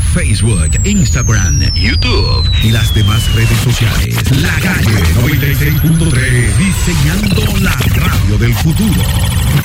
Facebook, Instagram, YouTube y las demás redes sociales. La Calle 96.3, diseñando la radio del futuro.